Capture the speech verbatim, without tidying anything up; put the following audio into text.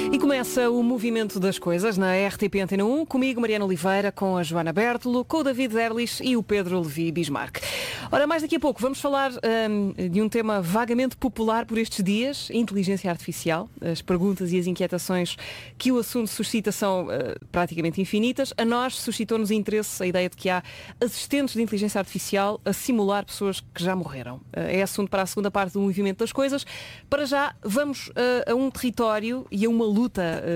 E começa o movimento das coisas na R T P Antena um, comigo Mariana Oliveira, com a Joana Bertolo, com o David Erlich e o Pedro Levi Bismarck. Ora, mais daqui a pouco vamos falar hum, de um tema vagamente popular por estes dias, inteligência artificial. As perguntas e as inquietações que o assunto suscita são uh, praticamente infinitas. A nós suscitou-nos interesse a ideia de que há assistentes de inteligência artificial a simular pessoas que já morreram. Uh, é assunto para a segunda parte do movimento das coisas. Para já, vamos uh, a um território e a uma luta